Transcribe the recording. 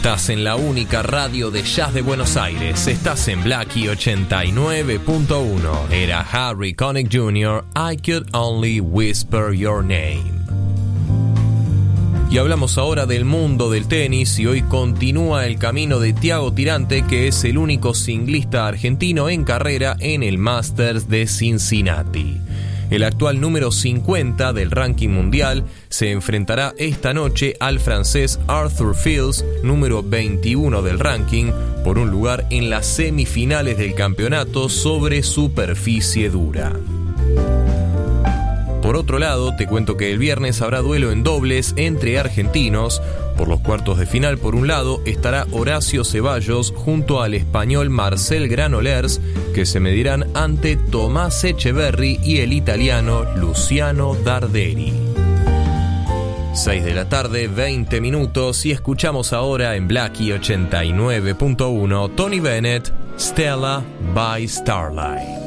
Estás en la única radio de jazz de Buenos Aires. Estás en Blackie 89.1. Era Harry Connick Jr., I Could Only Whisper Your Name. Y hablamos ahora del mundo del tenis y hoy continúa el camino de Thiago Tirante, que es el único singlista argentino en carrera en el Masters de Cincinnati. El actual número 50 del ranking mundial se enfrentará esta noche al francés Arthur Fils, número 21 del ranking, por un lugar en las semifinales del campeonato sobre superficie dura. Por otro lado, te cuento que el viernes habrá duelo en dobles entre argentinos. Por los cuartos de final, por un lado, estará Horacio Ceballos junto al español Marcel Granollers, que se medirán ante Tomás Echeverry y el italiano Luciano Darderi. 6 de la tarde, 20 minutos, y escuchamos ahora en Blackie 89.1 Tony Bennett, Stella by Starlight.